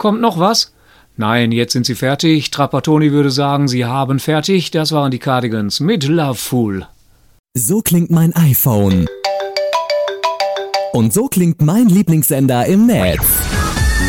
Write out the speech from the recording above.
Kommt noch was? Nein, jetzt sind sie fertig. Trapattoni würde sagen, sie haben fertig. Das waren die Cardigans mit Loveful. So klingt mein iPhone. Und so klingt mein Lieblingssender im Netz.